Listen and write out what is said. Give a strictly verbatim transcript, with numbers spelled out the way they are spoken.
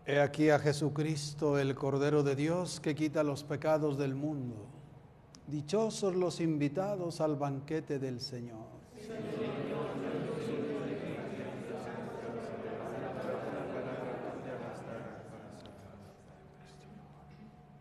He aquí a Jesucristo, el Cordero de Dios, que quita los pecados del mundo. Dichosos los invitados al banquete del Señor.